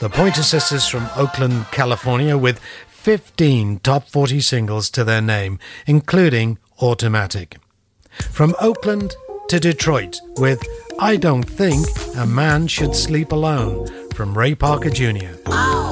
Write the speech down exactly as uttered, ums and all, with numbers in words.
The Pointer Sisters from Oakland, California, with fifteen top forty singles to their name, including Automatic. From Oakland to Detroit with I Don't Think a Man Should Sleep Alone from Ray Parker Junior